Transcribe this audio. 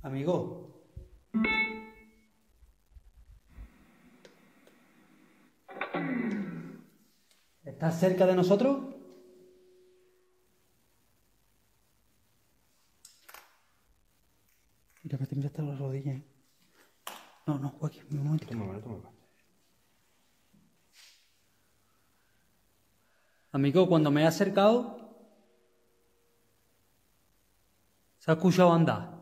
Amigo. ¿Estás cerca de nosotros? Mira, me tembla hasta las rodillas. No, Joaquín, un momentito. Toma. Amigo, cuando me he acercado, se ha escuchado andar.